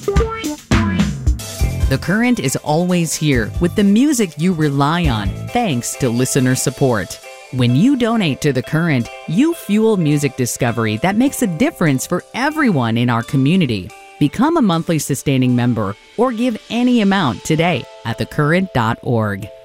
The Current is always here with the music you rely on, thanks to listener support. When you donate to The Current, you fuel music discovery that makes a difference for everyone in our community. Become a monthly sustaining member or give any amount today at thecurrent.org.